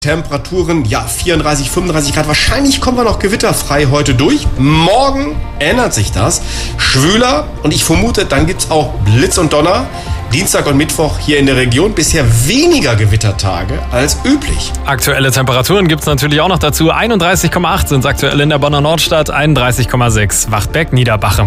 Temperaturen, 34, 35 Grad. Wahrscheinlich kommen wir noch gewitterfrei heute durch. Morgen ändert sich das. Schwüler und ich vermute, dann gibt es auch Blitz und Donner. Dienstag und Mittwoch hier in der Region. Bisher weniger Gewittertage als üblich. Aktuelle Temperaturen gibt es natürlich auch noch dazu. 31,8 sind es aktuell in der Bonner Nordstadt, 31,6 Wachtberg Niederbachem.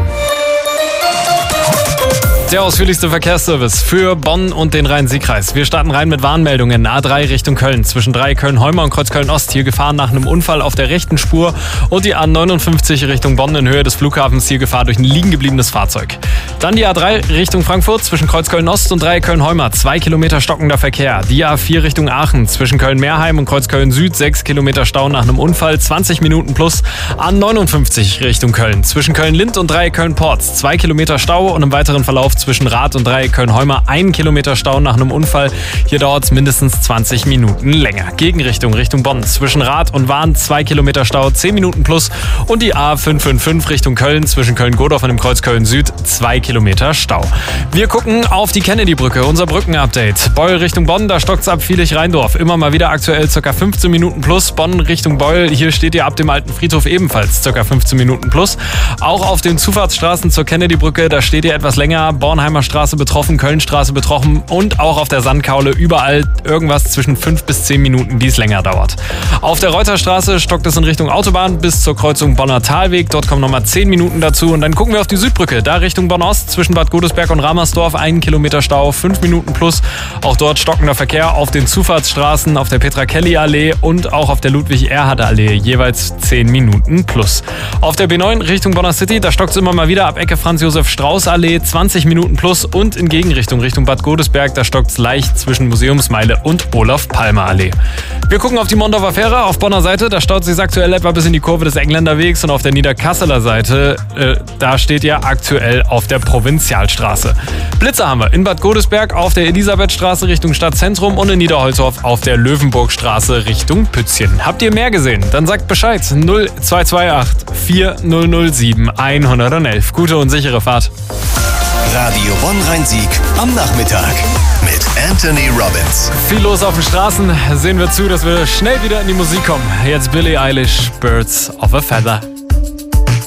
Der ausführlichste Verkehrsservice für Bonn und den Rhein-Sieg-Kreis. Wir starten rein mit Warnmeldungen. A3 Richtung Köln. Zwischen 3 Köln-Heumer und Kreuzköln-Ost. Hier Gefahr nach einem Unfall auf der rechten Spur. Und die A59 Richtung Bonn in Höhe des Flughafens. Hier Gefahr durch ein liegen gebliebenes Fahrzeug. Dann die A3 Richtung Frankfurt. Zwischen Kreuzköln-Ost und 3 Köln-Heumer. 2 Kilometer stockender Verkehr. Die A4 Richtung Aachen. Zwischen Köln-Meerheim und Kreuzköln-Süd. 6 Kilometer Stau nach einem Unfall. 20 Minuten plus. A59 Richtung Köln. Zwischen Köln-Lind und 3 Köln-Ports. 2 Kilometer Stau und im weiteren Verlauf zwischen Rath und 3 Köln-Heumer 1 Kilometer Stau nach einem Unfall. Hier dauert es mindestens 20 Minuten länger. Gegenrichtung Richtung Bonn. Zwischen Rath und Wahn 2 Kilometer Stau, 10 Minuten plus. Und die A555 Richtung Köln. Zwischen Köln-Godorf und dem Kreuz Köln-Süd 2 Kilometer Stau. Wir gucken auf die Kennedy-Brücke, unser Brückenupdate. Beul Richtung Bonn, da stockt es ab Vielig-Rheindorf. Immer mal wieder aktuell ca. 15 Minuten plus. Bonn Richtung Beul, hier steht ihr ab dem alten Friedhof ebenfalls ca. 15 Minuten plus. Auch auf den Zufahrtsstraßen zur Kennedy-Brücke, da steht ihr etwas länger. Bornheimer Straße betroffen, Kölnstraße betroffen und auch auf der Sandkaule überall irgendwas zwischen 5 bis 10 Minuten, die es länger dauert. Auf der Reuterstraße stockt es in Richtung Autobahn bis zur Kreuzung Bonner Talweg. Dort kommen nochmal 10 Minuten dazu und dann gucken wir auf die Südbrücke. Da Richtung Bonn-Ost zwischen Bad Godesberg und Ramersdorf 1 Kilometer Stau, 5 Minuten plus. Auch dort stockender Verkehr auf den Zufahrtsstraßen, auf der Petra-Kelly-Allee und auch auf der Ludwig-Erhard-Allee jeweils 10 Minuten plus. Auf der B9 Richtung Bonner City, da stockt es immer mal wieder ab Ecke Franz-Josef-Strauß-Allee 20 Minuten plus und in Gegenrichtung Richtung Bad Godesberg, da stockt es leicht zwischen Museumsmeile und Olaf-Palmer-Allee. Wir gucken auf die Mondorfer Fähre auf Bonner Seite, da staut sich aktuell etwa bis in die Kurve des Engländerwegs und auf der Niederkasseler Seite, da steht ihr aktuell auf der Provinzialstraße. Blitze haben wir in Bad Godesberg auf der Elisabethstraße Richtung Stadtzentrum und in Niederholzhof auf der Löwenburgstraße Richtung Pützchen. Habt ihr mehr gesehen? Dann sagt Bescheid. 0228 4007 111. Gute und sichere Fahrt. Radio Bonn-Rhein-Sieg am Nachmittag mit Anthony Robbins. Viel los auf den Straßen. Sehen wir zu, dass wir schnell wieder in die Musik kommen. Jetzt Billie Eilish, Birds of a Feather.